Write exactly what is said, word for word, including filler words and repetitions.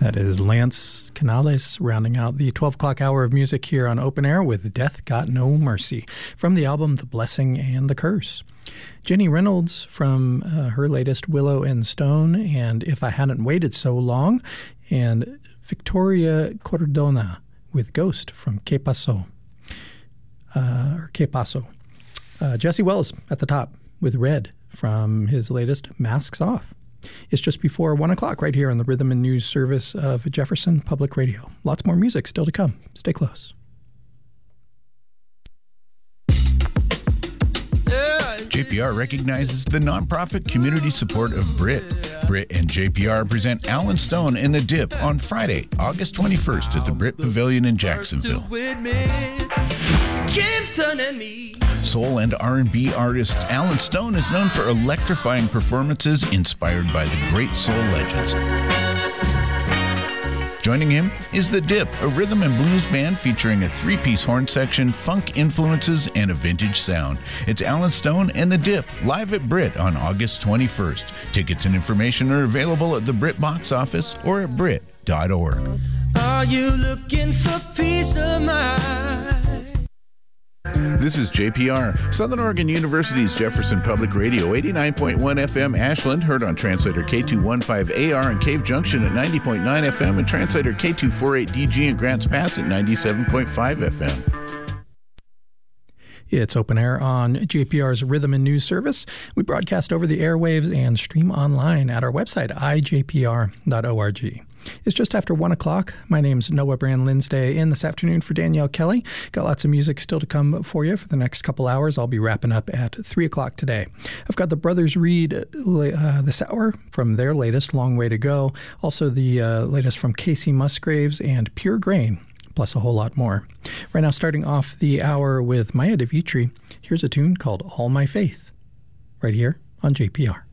That is Lance Canales rounding out the twelve o'clock hour of music here on Open Air with Death Got No Mercy from the album The Blessing and the Curse. Jenny Reynolds from uh, her latest Willow and Stone and If I Hadn't Waited So Long, and Victoria Cordona with Ghost from Que Paso, uh, or Que Paso. Uh, Jesse Wells at the top with Red from his latest Masks Off. It's just before one o'clock right here on the Rhythm and News service of Jefferson Public Radio. Lots more music still to come. Stay close. J P R recognizes the nonprofit community support of Brit. Brit and J P R present Alan Stone and the Dip on Friday, August twenty-first at the Brit Pavilion in Jacksonville. Soul and R and B artist Alan Stone is known for electrifying performances inspired by the great soul legends. Joining him is The Dip, a rhythm and blues band featuring a three-piece horn section, funk influences, and a vintage sound. It's Alan Stone and The Dip, live at Brit on August twenty-first. Tickets and information are available at the Brit box office or at brit dot org. Are you looking for peace of mind? This is J P R, Southern Oregon University's Jefferson Public Radio, eighty-nine point one F M Ashland, heard on translator K two fifteen A R in Cave Junction at ninety point nine F M, and translator K two forty-eight D G in Grants Pass at ninety-seven point five F M. It's Open Air on J P R's Rhythm and News service. We broadcast over the airwaves and stream online at our website, i j p r dot org. It's just after one o'clock. My name's Noah Brand Linsday in this afternoon for Danielle Kelly. Got lots of music still to come for you for the next couple hours. I'll be wrapping up at three o'clock today. I've got the Brothers Reed uh, this hour from their latest, Long Way to Go. Also the uh, latest from Casey Musgraves and Pure Grain, plus a whole lot more. Right now, starting off the hour with Maya DeVitri, here's a tune called All My Faith, right here on J P R.